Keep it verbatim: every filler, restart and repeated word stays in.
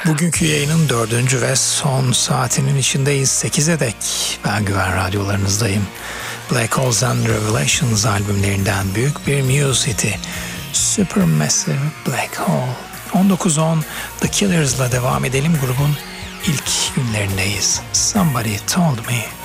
Bugünkü yayının dördüncü ve son saatinin içindeyiz. sekize dek ben Güven radyolarınızdayım. Black Holes and Revelations albümlerinden büyük bir Musicity, Supermassive Black Hole. on dokuz on The Killers'la devam edelim. Grubun ilk günlerindeyiz. Somebody Told Me.